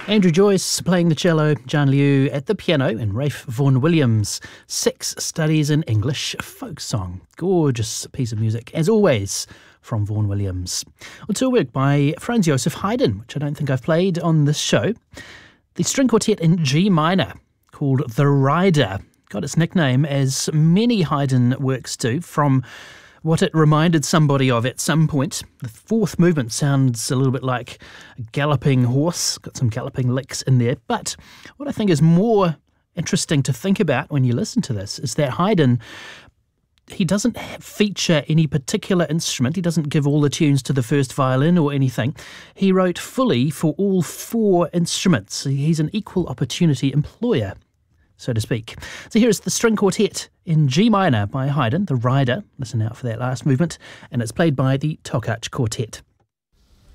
Andrew Joyce playing the cello, John Liu at the piano, and Rafe Vaughan Williams, 6 Studies in English folk song. Gorgeous piece of music, as always, from Vaughan Williams. Well, to a work by Franz Joseph Haydn, which I don't think I've played on this show. The string quartet in G minor, called The Rider, got its nickname, as many Haydn works do, from what it reminded somebody of at some point. The 4th movement sounds a little bit like a galloping horse, got some galloping licks in there. But what I think is more interesting to think about when you listen to this is that Haydn, he doesn't feature any particular instrument. He doesn't give all the tunes to the first violin or anything. He wrote fully for all 4 instruments. He's an equal opportunity employer, so to speak. So here is the string quartet in G minor by Haydn, The Rider. Listen out for that last movement. And it's played by the Tokach Quartet.